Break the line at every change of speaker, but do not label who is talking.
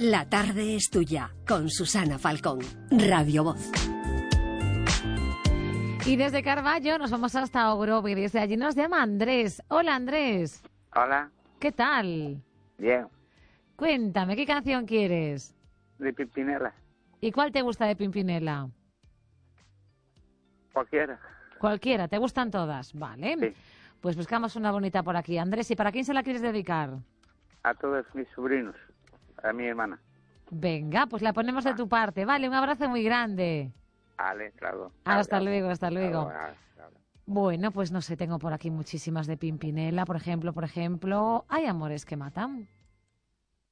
La tarde es tuya, con Susana Falcón, Radio Voz.
Y desde Carballo nos vamos hasta Ogrove y desde allí nos llama Andrés. Hola, Andrés.
Hola.
¿Qué tal?
Bien.
Cuéntame, ¿qué canción quieres?
De Pimpinela.
¿Y cuál te gusta de Pimpinela?
Cualquiera.
Cualquiera, ¿te gustan todas? Vale.
Sí.
Pues buscamos una bonita por aquí. Andrés, ¿y para quién se la quieres dedicar?
A todos mis sobrinos. A mi hermana.
Venga, pues la ponemos de tu parte. Vale, un abrazo muy grande.
Vale, claro.
Hasta luego, hasta luego.
Claro.
Bueno, pues no sé, tengo por aquí muchísimas de Pimpinela. Por ejemplo, Hay amores que matan.